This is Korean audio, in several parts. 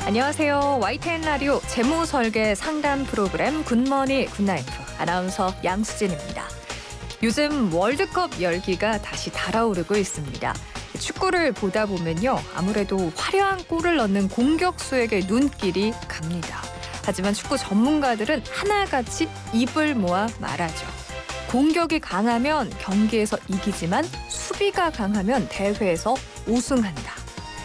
안녕하세요. YTN 라디오 재무설계 상담 프로그램 굿머니 굿나이프 아나운서 양수진입니다. 요즘 월드컵 열기가 다시 달아오르고 있습니다. 축구를 보다 보면요, 아무래도 화려한 골을 넣는 공격수에게 눈길이 갑니다. 하지만 축구 전문가들은 하나같이 입을 모아 말하죠. 공격이 강하면 경기에서 이기지만 수비가 강하면 대회에서 우승한다.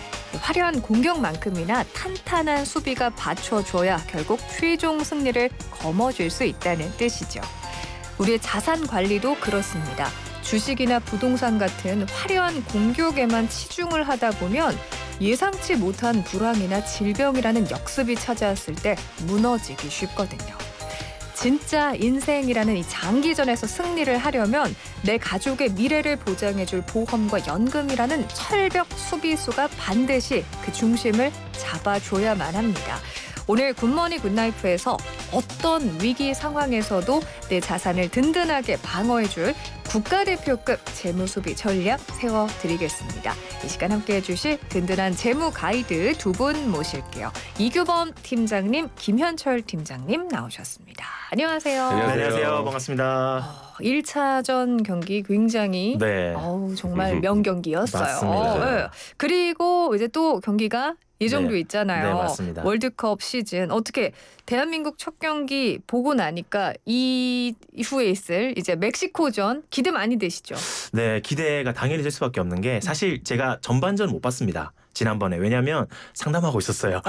화려한 공격만큼이나 탄탄한 수비가 받쳐줘야 결국 최종 승리를 거머쥘 수 있다는 뜻이죠. 우리의 자산 관리도 그렇습니다. 주식이나 부동산 같은 화려한 공격에만 치중을 하다 보면 예상치 못한 불황이나 질병이라는 역습이 찾아왔을 때 무너지기 쉽거든요. 진짜 인생이라는 이 장기전에서 승리를 하려면 내 가족의 미래를 보장해줄 보험과 연금이라는 철벽 수비수가 반드시 그 중심을 잡아줘야만 합니다. 오늘 굿머니 굿나이프에서 어떤 위기 상황에서도 내 자산을 든든하게 방어해줄 국가대표급 재무수비 전략 세워드리겠습니다. 이 시간 함께해 주실 든든한 재무 가이드 두 분 모실게요. 이규범 팀장님, 김현철 팀장님 나오셨습니다. 안녕하세요. 안녕하세요. 반갑습니다. 1차전 경기 굉장히 정말 명경기였어요. 맞습니다. 네. 그리고 이제 또 경기가 예정도 있잖아요. 네, 맞습니다. 월드컵 시즌 어떻게 대한민국 첫 경기 보고 나니까 이후에 있을 이제 멕시코전 기대 많이 되시죠? 네, 기대가 당연히 될 수밖에 없는 게 사실 제가 전반전 못 봤습니다. 지난번에. 왜냐하면 상담하고 있었어요.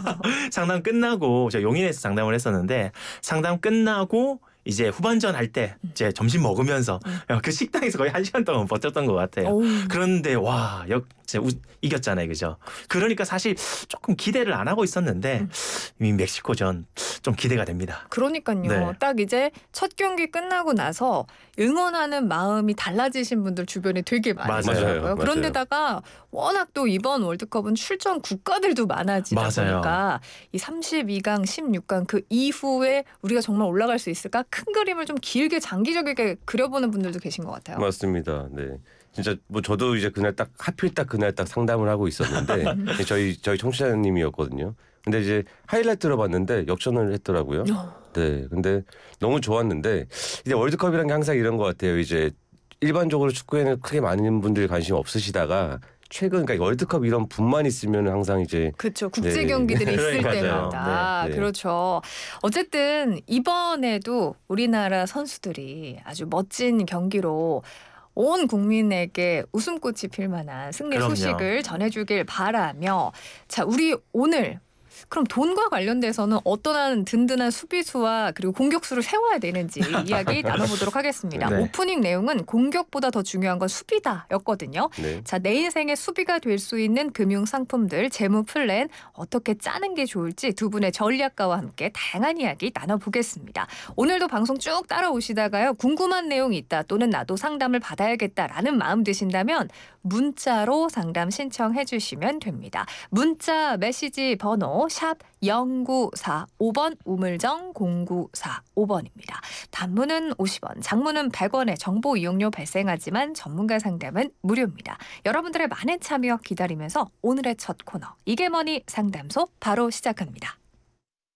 상담 끝나고 제가 용인에서 상담을 했었는데 상담 끝나고 이제 후반전 할 때 이제 점심 먹으면서 그 식당에서 거의 1시간 동안 버텼던 것 같아요. 그런데 와, 이겼잖아요. 그죠? 그러니까 사실 조금 기대를 안 하고 있었는데 이미 멕시코전 좀 기대가 됩니다. 그러니까요. 네. 딱 이제 첫 경기 끝나고 나서 응원하는 마음이 달라지신 분들 주변에 되게 많이 맞아요. 있어요. 그런데다가 워낙 또 이번 월드컵은 출전 국가들도 많아지다 맞아요. 보니까 이 32강, 16강 그 이후에 우리가 정말 올라갈 수 있을까? 큰 그림을 좀 길게 장기적이게 그려보는 분들도 계신 것 같아요. 맞습니다. 네. 진짜 뭐 저도 이제 그날 딱 하필 딱 그날 딱 상담을 하고 있었는데 저희 청취자님이었거든요. 근데 이제 하이라이트로 봤는데 역전을 했더라고요. 네. 근데 너무 좋았는데 이제 월드컵이란 게 항상 이런 것 같아요. 이제 일반적으로 축구에는 크게 많은 분들이 관심 없으시다가 최근 그러니까 월드컵 이런 분만 있으면 항상 이제 그렇죠. 국제 경기들이 있을 그러니까요. 때마다 네. 그렇죠. 어쨌든 이번에도 우리나라 선수들이 아주 멋진 경기로 온 국민에게 웃음꽃이 필 만한 승리 그럼요. 소식을 전해주길 바라며 자, 우리 오늘 그럼 돈과 관련돼서는 어떠한 든든한 수비수와 그리고 공격수를 세워야 되는지 이야기 나눠보도록 하겠습니다. 네. 오프닝 내용은 공격보다 더 중요한 건 수비다였거든요. 네. 자, 내 인생의 수비가 될 수 있는 금융 상품들, 재무 플랜 어떻게 짜는 게 좋을지 두 분의 전략가와 함께 다양한 이야기 나눠보겠습니다. 오늘도 방송 쭉 따라오시다가요. 궁금한 내용이 있다 또는 나도 상담을 받아야겠다라는 마음 드신다면 문자로 상담 신청해 주시면 됩니다. 문자 메시지 번호 샵 0945번 우물정 0945번입니다. 단문은 50원, 장문은 100원의 정보 이용료 발생하지만 전문가 상담은 무료입니다. 여러분들의 많은 참여 기다리면서 오늘의 첫 코너 이게 뭐니 상담소 바로 시작합니다.